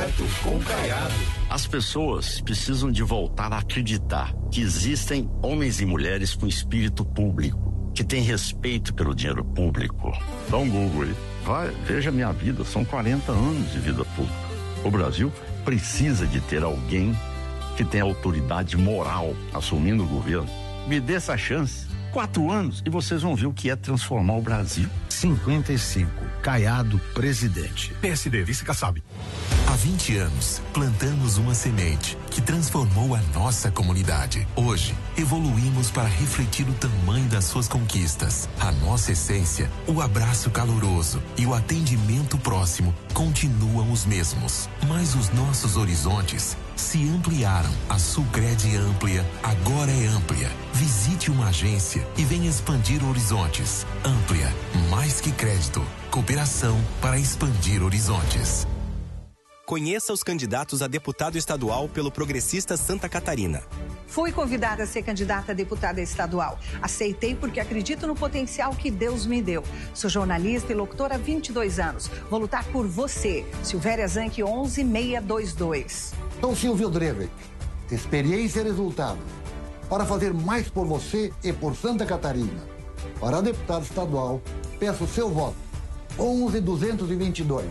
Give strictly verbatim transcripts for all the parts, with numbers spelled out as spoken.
Direto com Caiado. As pessoas precisam de voltar a acreditar que existem homens e mulheres com espírito público, que têm respeito pelo dinheiro público. Dá um Google aí. Vai, veja minha vida, são quarenta anos de vida pública. O Brasil precisa de ter alguém que tenha autoridade moral assumindo o governo. Me dê essa chance. Quatro anos e vocês vão ver o que é transformar o Brasil. cinquenta e cinco, Caiado, presidente. P S D, vice Kassab. Há vinte anos, plantamos uma semente que transformou a nossa comunidade. Hoje, evoluímos para refletir o tamanho das suas conquistas. A nossa essência, o abraço caloroso e o atendimento próximo continuam os mesmos. Mas os nossos horizontes se ampliaram. A Sulcred Amplia agora é amplia. Visite uma agência e venha expandir horizontes. Amplia, mais que crédito. Cooperação para expandir horizontes. Conheça os candidatos a deputado estadual pelo Progressistas Santa Catarina. Fui convidada a ser candidata a deputada estadual. Aceitei porque acredito no potencial que Deus me deu. Sou jornalista e locutora há vinte e dois anos. Vou lutar por você. Silvéria Zanck, onze seiscentos e vinte e dois. Sou Silvio Drevet, experiência e resultado. Para fazer mais por você e por Santa Catarina. Para deputado estadual, peço seu voto. onze duzentos e vinte e dois.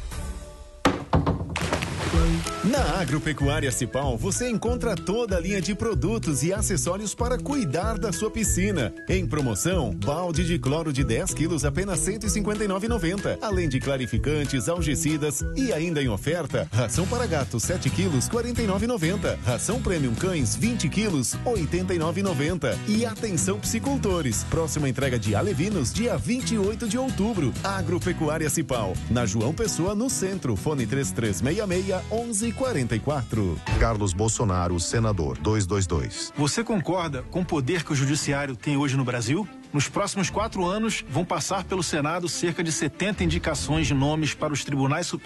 Na Agropecuária Cipal, você encontra toda a linha de produtos e acessórios para cuidar da sua piscina. Em promoção, balde de cloro de dez quilos, apenas cento e cinquenta e nove reais e noventa centavos. Além de clarificantes, algicidas e ainda em oferta, ração para gatos sete quilos, quarenta e nove reais e noventa centavos. Ração Premium Cães vinte quilos, oitenta e nove reais e noventa centavos. E atenção psicultores, próxima entrega de alevinos, dia vinte e oito de outubro. Agropecuária Cipal, na João Pessoa, no centro. Fone três três seis seis, onze quarenta e quatro. Carlos Bolsonaro, senador, duzentos e vinte e dois. Você concorda com o poder que o judiciário tem hoje no Brasil? Nos próximos quatro anos, vão passar pelo Senado cerca de setenta indicações de nomes para os tribunais superiores